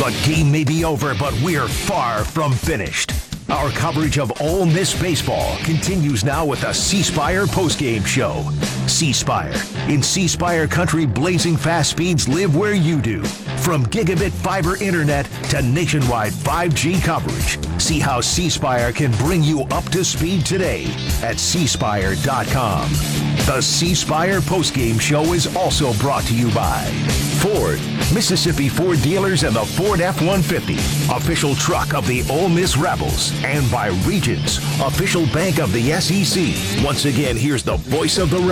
The game may be over, but we're far from finished. Our coverage of Ole Miss baseball continues now with the C Spire postgame show. C Spire. In C Spire country, blazing fast speeds live where you do. From gigabit fiber internet to nationwide 5G coverage. See how C Spire can bring you up to speed today at cspire.com. The C Spire postgame show is also brought to you by Ford, Mississippi Ford dealers and the Ford F-150, official truck of the Ole Miss Rebels, and by Regions, official bank of the SEC. Once again, here's the voice of the